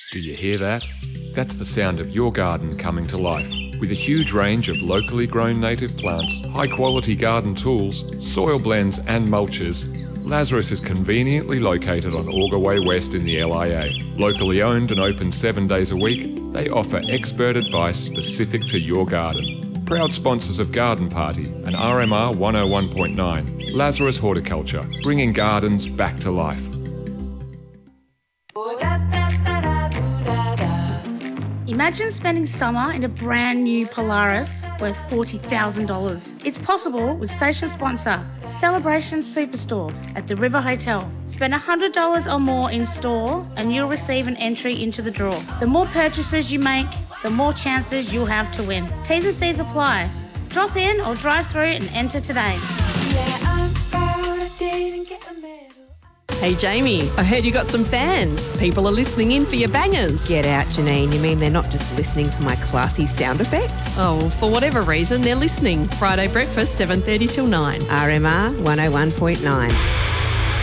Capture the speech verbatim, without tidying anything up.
Do you hear that? That's the sound of your garden coming to life. With a huge range of locally grown native plants, high-quality garden tools, soil blends and mulches, Lazarus is conveniently located on Auger Way West in the L I A. Locally owned and open seven days a week, they offer expert advice specific to your garden. Proud sponsors of Garden Party and R M R one oh one point nine, Lazarus Horticulture, bringing gardens back to life. Imagine spending summer in a brand new Polaris worth forty thousand dollars. It's possible with station sponsor, Celebration Superstore at the River Hotel. Spend one hundred dollars or more in store and you'll receive an entry into the draw. The more purchases you make, the more chances you'll have to win. T's and C's apply. Drop in or drive through and enter today. Hey Jamie, I heard you got some fans. People are listening in for your bangers. Get out, Janine. You mean they're not just listening for my classy sound effects? Oh, for whatever reason, they're listening. Friday breakfast, seven thirty till nine. R M R one oh one point nine.